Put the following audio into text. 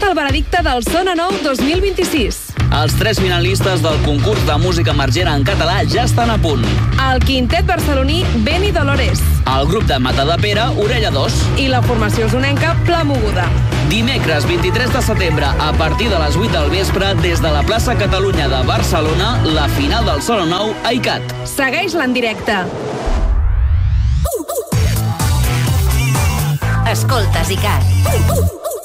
el veredicte del Sona Nou 2026. Els 3 finalistes del concurs de música emergent en català ja estan a punt. El quintet barceloní Beni Dolores. El grup de Matadepera, Orella 2. I la formació usonenca Pla Moguda. Dimecres 23 de setembre, a partir de les 8 del vespre, des de la plaça Catalunya de Barcelona, la final del Sona Nou a ICAT. Segueix-la en directe. Escoltes ICAT.